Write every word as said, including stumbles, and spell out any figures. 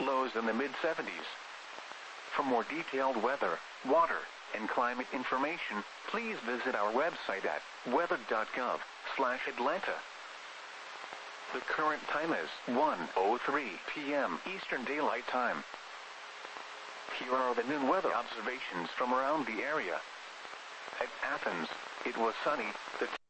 lows in the mid seventies. For more detailed weather, water, and climate information, please visit our website at weather dot gov slash Atlanta. The current time is one oh three p m Eastern Daylight Time. Here are the noon weather observations from around the area. At Athens, it was sunny. The